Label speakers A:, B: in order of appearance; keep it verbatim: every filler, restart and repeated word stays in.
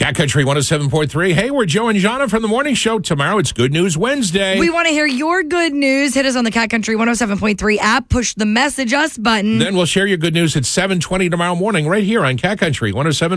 A: Cat Country one oh seven point three. Hey, we're Joe and Jana from the morning show. Tomorrow it's Good News Wednesday.
B: We want to hear your good news. Hit us on the Cat Country one oh seven point three app. Push the message us button.
A: Then we'll share your good news at seven twenty tomorrow morning right here on Cat Country one oh seven.